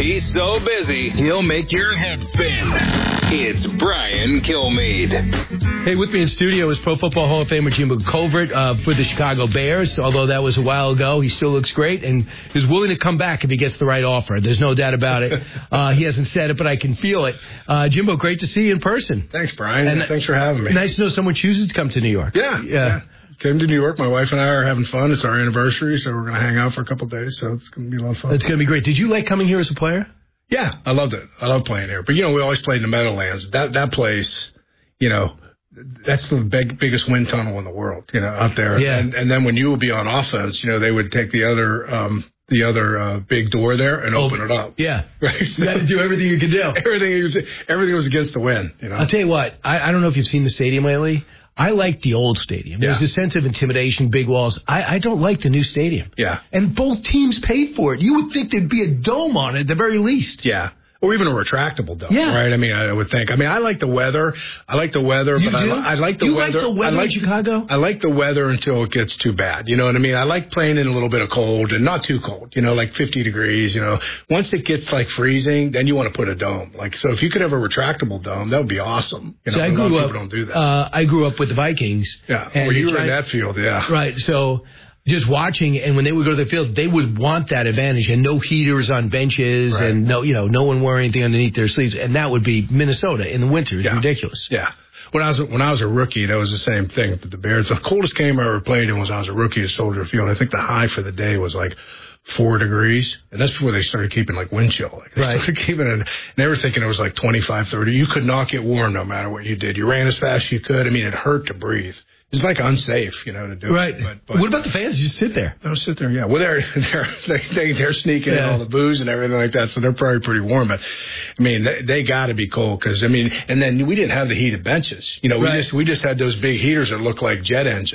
He's so busy, he'll make your head spin. It's Brian Kilmeade. Hey, with me in studio is Pro Football Hall of Famer Jimbo Covert for the Chicago Bears. Although that was a while ago, he still looks great and is willing to come back if he gets the right offer. There's no doubt about it. He hasn't said it, but I can feel it. Jimbo, great to see you in person. Thanks, Brian. And thanks for having me. Nice to know someone chooses to come to New York. Yeah. Came to New York. My wife and I are having fun. It's our anniversary, so we're going to hang out for a couple of days. So it's going to be a lot of fun. It's going to be great. Did you like coming here as a player? Yeah, I loved it. I love playing here. But, we always played in the Meadowlands. That place, that's the biggest wind tunnel in the world, out there. Yeah. And then when you would be on offense, they would take the other big door there and open it up. Yeah. Right. So you got to do everything you can do. Everything was against the wind, I'll tell you what. I don't know if you've seen the stadium lately. I like the old stadium. There's a sense of intimidation, big walls. I don't like the new stadium. Yeah. And both teams paid for it. You would think there'd be a dome on it at the very least. Yeah. Or even a retractable dome, yeah. Right? I would think. I like the weather. I like the weather, you but do? I like the you weather. You like the weather in Chicago? I like the weather until it gets too bad. You know what I mean? I like playing in a little bit of cold and not too cold, like 50 degrees, Once it gets like freezing, then you want to put a dome. So if you could have a retractable dome, that would be awesome. So a lot of people don't do that. I grew up with the Vikings. Yeah. Well, you were in that field, yeah. Right. So just watching, and when they would go to the field, they would want that advantage, and no heaters on benches, right. And no one wearing anything underneath their sleeves, and that would be Minnesota in the winter. It's ridiculous. Yeah. When I was a rookie, that was the same thing. The Bears, the coldest game I ever played in was I was a rookie at Soldier Field. I think the high for the day was like 4 degrees, and that's before they started keeping wind chill. They started keeping it, and they were thinking it was 25, 30. You could not get warm no matter what you did. You ran as fast as you could. It hurt to breathe. It's unsafe, to do right. it. But what about the fans? You just sit there. They'll sit there, yeah. Well, they're sneaking in all the booze and everything like that, so they're probably pretty warm. But, they got to be cold because, and then we didn't have the heated benches. We just had those big heaters that look like jet engines.